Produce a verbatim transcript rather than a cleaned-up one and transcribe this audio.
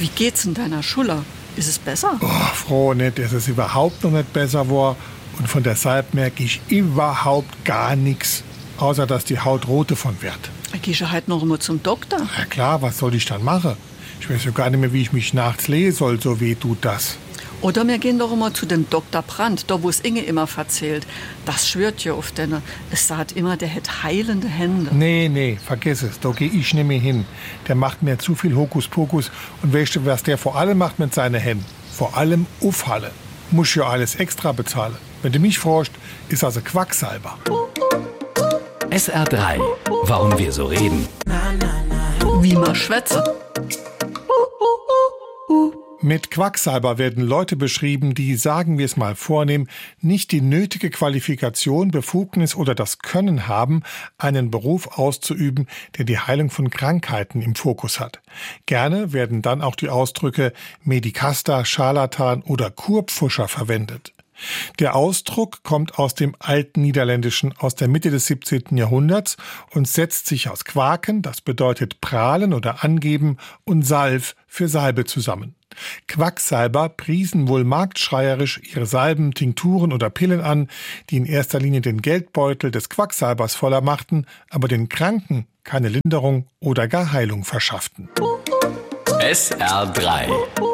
Wie geht's in deiner Schule? Ist es besser? Oh, froh nicht, es ist überhaupt noch nicht besser war. Und von der Salbe merke ich überhaupt gar nichts, außer dass die Haut rote von wird. Gehst du halt noch immer zum Doktor? Ja klar, was soll ich dann machen? Ich weiß ja gar nicht mehr, wie ich mich nachts lesen soll, so weh tut das. Oder wir gehen doch immer zu dem Doktor Brandt, da wo es Inge immer erzählt. Das schwört ja auf denn. Es sagt immer, der hätte heilende Hände. Nee, nee, vergiss es, da geh ich nicht mehr hin. Der macht mir zu viel Hokuspokus. Und weißt du, was der vor allem macht mit seinen Händen? Vor allem aufhalle. Muss ja alles extra bezahlen. Wenn du mich fragst, ist also Quacksalber. S R drei. Warum wir so reden. Wie man schwätze. Mit Quacksalber werden Leute beschrieben, die, sagen wir es mal vornehm, nicht die nötige Qualifikation, Befugnis oder das Können haben, einen Beruf auszuüben, der die Heilung von Krankheiten im Fokus hat. Gerne werden dann auch die Ausdrücke Medikaster, Scharlatan oder Kurpfuscher verwendet. Der Ausdruck kommt aus dem Altniederländischen aus der Mitte des siebzehnten Jahrhunderts und setzt sich aus Quaken, das bedeutet prahlen oder angeben, und Salv für Salbe zusammen. Quacksalber priesen wohl marktschreierisch ihre Salben, Tinkturen oder Pillen an, die in erster Linie den Geldbeutel des Quacksalbers voller machten, aber den Kranken keine Linderung oder gar Heilung verschafften. S R drei.